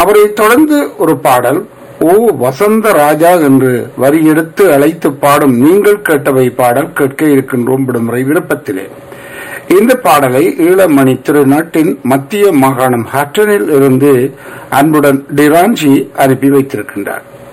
அவரை தொடர்ந்து ஒரு பாடல், ஓ வசந்த ராஜா என்று வரி எடுத்து அழைத்து பாடும் நீங்கள் கேட்டவை பாடல் கேட்க இருக்கின்றோம் விடுமுறை விருப்பத்திலே. இந்த பாடலை ஈழமணி திருநாட்டின் மத்திய மாகாணம் ஹட்டனில் இருந்து அன்புடன் டிரான்ஜி அனுப்பி வைத்திருக்கின்றார்.